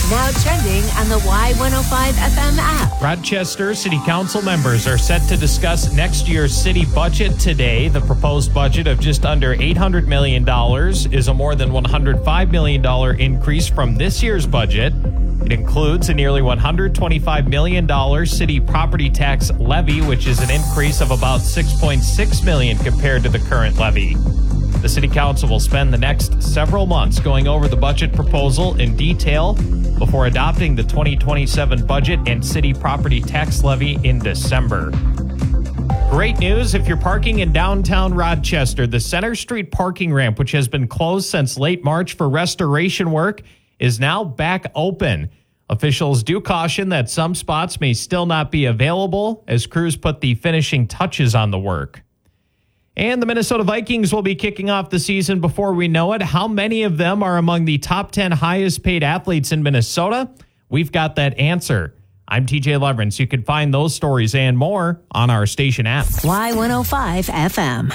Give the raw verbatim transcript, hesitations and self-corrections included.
Now trending on the Y one oh five F M app. Rochester City Council members are set to discuss next year's city budget today. The proposed budget of just under eight hundred million dollars is a more than one hundred five million dollars increase from this year's budget. It includes a nearly one hundred twenty-five million dollars city property tax levy, which is an increase of about six point six million dollars compared to the current levy. The City Council will spend the next several months going over the budget proposal in detail before adopting the twenty twenty-seven budget and city property tax levy in December. Great news if you're parking in downtown Rochester. The Center Street parking ramp, which has been closed since late March for restoration work, is now back open. Officials do caution that some spots may still not be available as crews put the finishing touches on the work. And the Minnesota Vikings will be kicking off the season before we know it. How many of them are among the top ten highest paid athletes in Minnesota? We've got that answer. I'm T J Leverance. You can find those stories and more on our station app. Y one oh five F M.